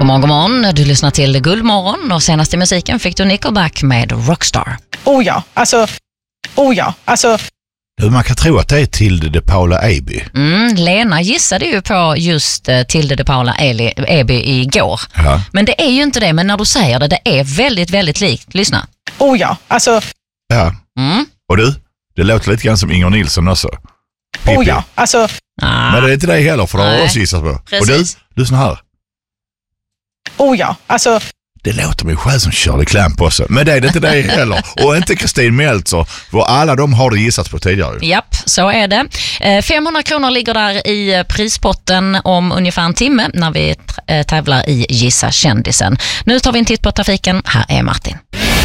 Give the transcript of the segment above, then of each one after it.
God morgon. Du lyssnar till Guldmorgon och senaste musiken fick du Nickelback med Rockstar. Du, man kan tro att det är Tilde de Paula Eby. Lena gissade ju på just Tilde de Paula Eby igår. Ja. Men det är ju inte det, men när du säger det är väldigt, väldigt likt. Lyssna. Ja. Och du, det låter lite grann som Inger Nilsson också. Pippi. Men det är inte det heller, för det har också gissat på. Precis. Och du, lyssna här. Det låter mig själv som Shirley Clamp också. Men det är inte det heller. Och inte Kristin Meltzer. För alla de har det gissat på tidigare. Japp, så är det. 500 kronor ligger där i prispotten om ungefär en timme när vi tävlar i Gissa kändisen. Nu tar vi en titt på trafiken. Här är Martin.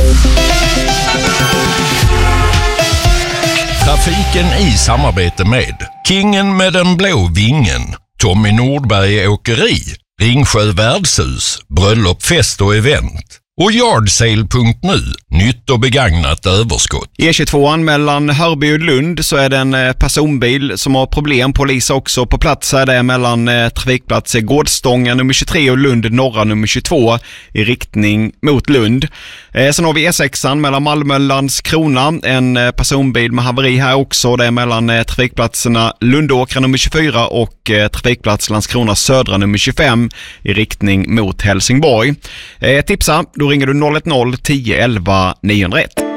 Trafiken i samarbete med Kingen med den blå vingen, Tommy Nordberg Åkeri, Ringsjö Värdshus, Bröllop, fest och event och Yardsale.nu, nytt och begagnat överskott. E22 mellan Hörby och Lund så är det en personbil som har problem. Polis också på plats här. Det är mellan trafikplatser Gårdstånga nummer 23 och Lund norra nummer 22 i riktning mot Lund. Sen har vi E6 mellan Malmö och Landskrona. En personbil med haveri här också. Det är mellan trafikplatserna Lundåkra nummer 24 och trafikplats Landskrona södra nummer 25 i riktning mot Helsingborg. Tipsa, då ringer du 010 11 901.